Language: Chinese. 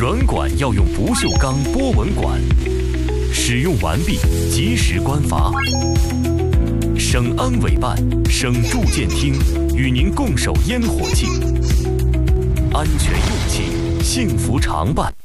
软管要用不锈钢波纹管，使用完毕及时关阀。省安委办、省住建厅与您共守烟火气，安全用气，幸福常伴。